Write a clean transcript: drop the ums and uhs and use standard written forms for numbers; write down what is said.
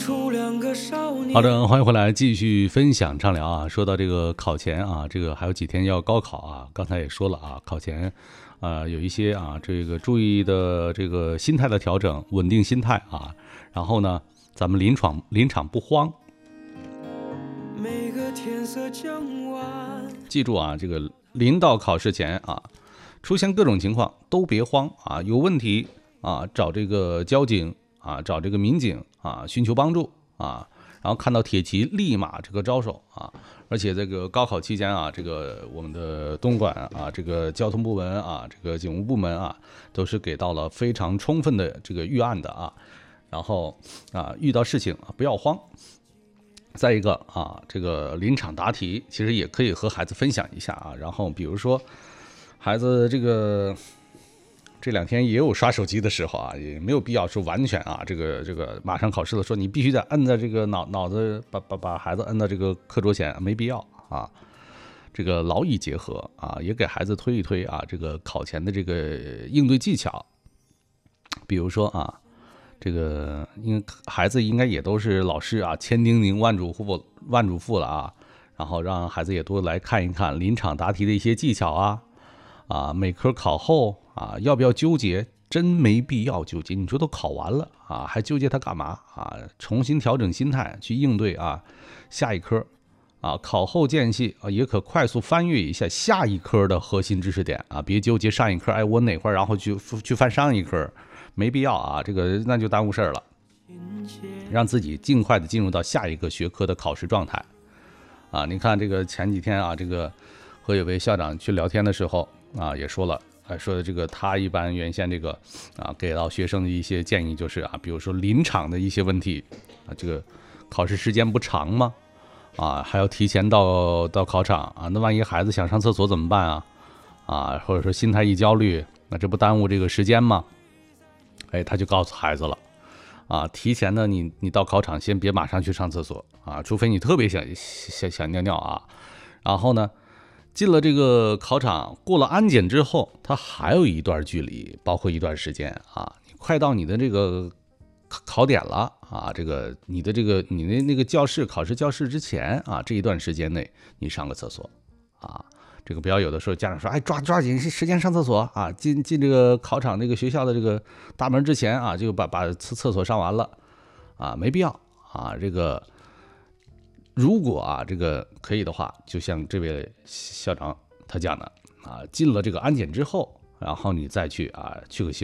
出两个少年。 好的，欢迎回来继续分享畅聊啊。说到这个考前啊，这个还有几天要高考啊，刚才也说了啊，考前有一些啊这个注意的这个心态的调整，稳定心态啊。然后呢，咱们临场不慌。 每个天色将晚， 记住啊，这个临到考试前啊，出现各种情况都别慌啊，有问题啊找这个交警啊，找这个民警啊，寻求帮助啊，然后看到铁旗立马这个招手啊。而且这个高考期间啊，这个我们的东莞啊，这个交通部门啊，这个警务部门啊，都是给到了非常充分的这个预案的啊。然后啊，遇到事情啊不要慌。再一个啊，这个临场答题其实也可以和孩子分享一下啊。然后比如说孩子这两天也有刷手机的时候啊，也没有必要说完全啊，这个马上考试了，说你必须得摁在这个脑子把孩子摁到这个课桌前，没必要啊。这个劳逸结合啊，也给孩子推一推啊，这个考前的这个应对技巧。比如说啊，这个因为孩子应该也都是老师啊千叮咛万嘱咐了啊，然后让孩子也多来看一看临场答题的一些技巧啊，每科考后啊要不要纠结？真没必要纠结，你说都考完了啊，还纠结它干嘛啊？重新调整心态去应对啊下一科啊，考后间隙啊也可快速翻阅一下下一科的核心知识点啊，别纠结上一科，哎我哪块然后去翻上一科。没必要啊，这个那就耽误事儿了。让自己尽快的进入到下一个学科的考试状态啊！你看这个前几天啊，这个和有位校长去聊天的时候啊，也说了，说的这个他一般原先这个啊给到学生的一些建议就是啊，比如说临场的一些问题啊，这个考试时间不长吗？啊，还要提前到考场啊，那万一孩子想上厕所怎么办啊，或者说心态一焦虑，那这不耽误这个时间吗？他就告诉孩子了啊，提前呢，你到考场先别马上去上厕所啊，除非你特别想尿尿啊。然后呢，进了这个考场，过了安检之后，它还有一段距离，包括一段时间啊，你快到你的这个考点了啊，你的那个教室考试教室之前啊，这一段时间内你上个厕所啊。这个不要有的时候家长说，哎，抓紧时间上厕所啊，进这个考场这个学校的这个大门之前啊，就把厕所上完了啊，没必要啊。这个如果啊这个可以的话，就像这位校长他讲的啊，进了这个安检之后，然后你再去个洗